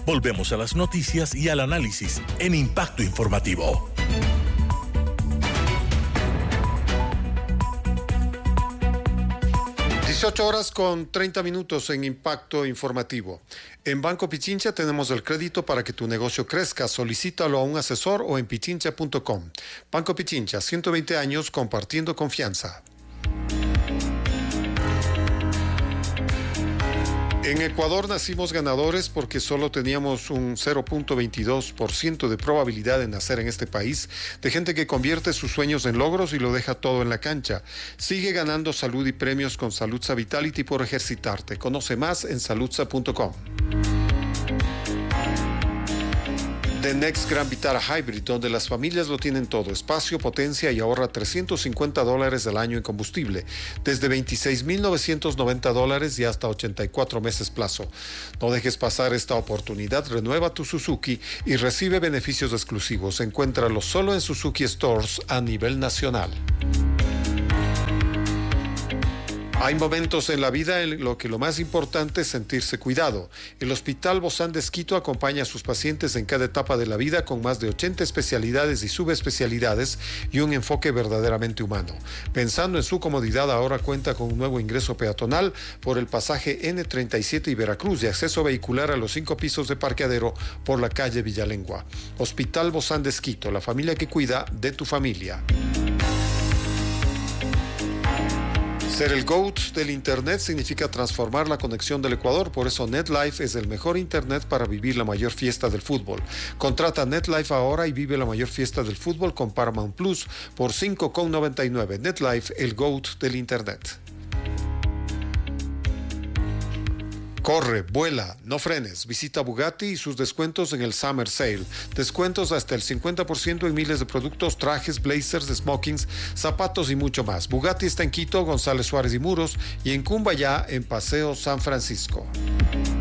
Volvemos a las noticias y al análisis en Impacto Informativo. (18:30) en Impacto Informativo. En Banco Pichincha tenemos el crédito para que tu negocio crezca. Solicítalo a un asesor o en pichincha.com. Banco Pichincha, 120 años compartiendo confianza. En Ecuador nacimos ganadores porque solo teníamos un 0.22% de probabilidad de nacer en este país, de gente que convierte sus sueños en logros y lo deja todo en la cancha. Sigue ganando salud y premios con Saludsa Vitality por ejercitarte. Conoce más en saludsa.com. The Next Gran Vitara Hybrid, donde las familias lo tienen todo: espacio, potencia, y ahorra $350 al año en combustible, desde $26,990 y hasta 84 meses plazo. No dejes pasar esta oportunidad. Renueva tu Suzuki y recibe beneficios exclusivos. Encuéntralos solo en Suzuki Stores a nivel nacional. Hay momentos en la vida en los que lo más importante es sentirse cuidado. El Hospital Bozán de Esquito acompaña a sus pacientes en cada etapa de la vida con más de 80 especialidades y subespecialidades y un enfoque verdaderamente humano. Pensando en su comodidad, ahora cuenta con un nuevo ingreso peatonal por el pasaje N37 y Veracruz, y acceso vehicular a los 5 pisos de parqueadero por la calle Villalengua. Hospital Bozán de Esquito, la familia que cuida de tu familia. Ser el GOAT del Internet significa transformar la conexión del Ecuador. Por eso NetLife es el mejor Internet para vivir la mayor fiesta del fútbol. Contrata NetLife ahora y vive la mayor fiesta del fútbol con Paramount Plus por $5,99. NetLife, el GOAT del Internet. Corre, vuela, no frenes. Visita Bugatti y sus descuentos en el Summer Sale. Descuentos hasta el 50% en miles de productos, trajes, blazers, smokings, zapatos y mucho más. Bugatti está en Quito, González Suárez y Muros, y en Cumbayá, en Paseo San Francisco.